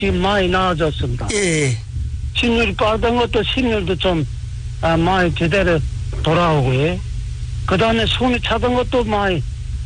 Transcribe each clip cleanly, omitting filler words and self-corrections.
지금 많이 나아졌습니다. 예. 신율이 빠른 것도 신율도 좀 많이 제대로 돌아오고요. 그 다음에 숨이 차던 것도 많이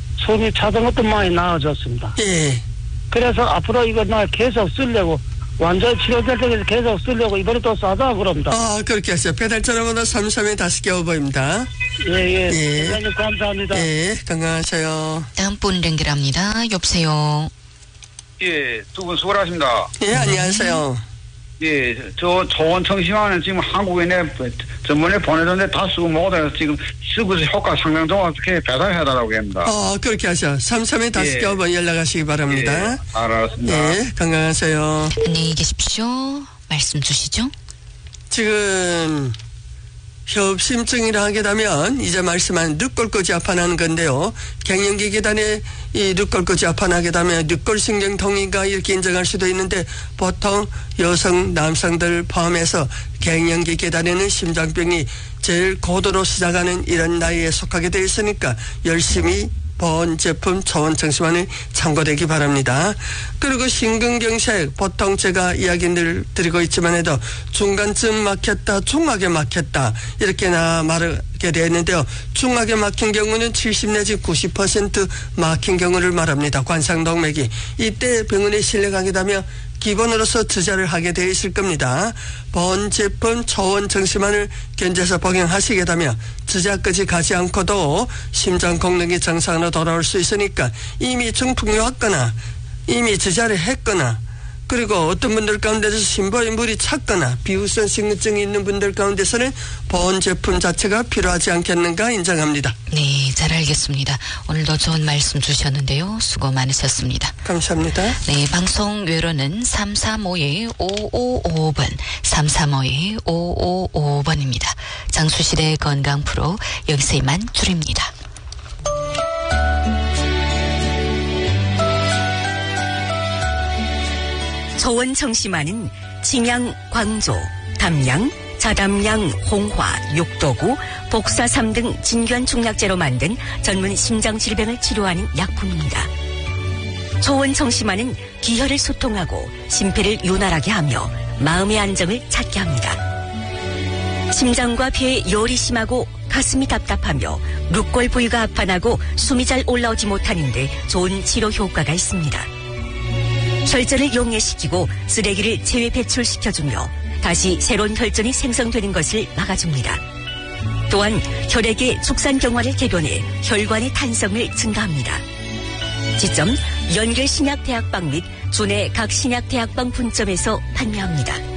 나아졌습니다. 예. 그래서 앞으로 이거 나 계속 쓰려고 완전히 치료될 때까지 계속 쓰려고 이번에 또 싸다 그럽니다. 그렇게 하세요. 배달 전화번호 33-5개 예. 예. 대단히 감사합니다. 예, 건강하세요. 다음 분 연결합니다. 여보세요. 예, 두 분 수고하십니다. 예, 안녕하세요. 예, 저 초원청심환은 지금 한국에 전번에 보내줬는데 다 쓰고 못해서 지금 쓰고서 효과 상당 좋게 배달해달라고 합니다. 그렇게 하세요. 33-5개 예. 연락하시기 바랍니다. 예, 알았습니다. 예, 건강하세요. 안녕히 계십시오. 말씀 주시죠. 지금 협심증이라 하게 되면 이제 말씀한 늑골꼬지 압환하는 건데요. 갱년기 계단에 이 늑골꼬지 압환하게 되면 늑골신경통인가 이렇게 인정할 수도 있는데 보통 여성, 남성들 포함해서 갱년기 계단에는 심장병이 제일 고도로 시작하는 이런 나이에 속하게 되어 있으니까 열심히 보온 제품 초원청심환이 참고되기 바랍니다. 그리고 심근경색 보통 제가 이야기를 드리고 있지만 해도 중간쯤 막혔다 중하게 막혔다 이렇게 말하게 되어 있는데요. 중하게 막힌 경우는 70 내지 90% 막힌 경우를 말합니다. 관상동맥이. 이때 병원에 실려가게 되면 기본으로서 투자를 하게 되어 있을 겁니다. 보온 제품 초원청심환을 견제해서 복용하시게 되면 투자까지 가지 않고도 심장功능이 정상으로 돌아올 수 있으니까 이미 중풍요왔거나 이미 투자를 했거나 그리고 어떤 분들 가운데서 심부에 물이 찼거나 비후선 식물증이 있는 분들 가운데서는 보온 제품 자체가 필요하지 않겠는가 인정합니다. 네, 잘 알겠습니다. 오늘도 좋은 말씀 주셨는데요. 수고 많으셨습니다. 감사합니다. 네, 방송 외로는 335-5555번, 335-5555번입니다. 장수실의 건강 프로 여기서 이만 줄입니다. 초원청심환은 침양, 광조, 담양, 자담양, 홍화, 육도구, 복사삼 등 진균중약제로 만든 전문 심장질병을 치료하는 약품입니다. 초원청심환은 기혈을 소통하고 심폐를 윤활하게 하며 마음의 안정을 찾게 합니다. 심장과 폐에 열이 심하고 가슴이 답답하며 룻골 부위가 아파나고 숨이 잘 올라오지 못하는데 좋은 치료 효과가 있습니다. 혈전을 용해시키고 쓰레기를 체외 배출시켜주며 다시 새로운 혈전이 생성되는 것을 막아줍니다. 또한 혈액의 축산경화를 개변해 혈관의 탄성을 증가합니다. 지점 연결신약대학방 및 주내 각 신약대학방 분점에서 판매합니다.